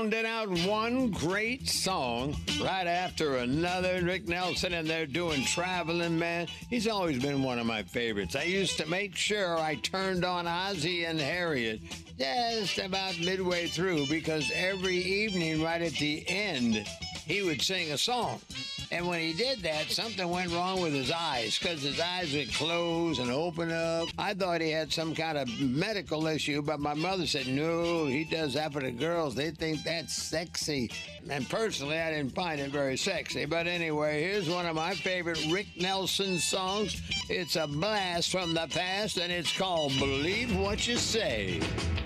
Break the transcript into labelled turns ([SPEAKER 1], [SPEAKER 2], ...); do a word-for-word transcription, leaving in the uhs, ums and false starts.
[SPEAKER 1] pounding out one great song right after another. Rick Nelson in there doing Traveling Man. He's always been one of my favorites. I used to make sure I turned on Ozzie and Harriet just about midway through because every evening right at the end, he would sing a song. And when he did that, something went wrong with his eyes because his eyes would close and open up. I thought he had some kind of medical issue, but my mother said, no, he does that for the girls. They think that's sexy. And personally, I didn't find it very sexy. But anyway, here's one of my favorite Rick Nelson songs. It's a blast from the past, and it's called Believe What You Say.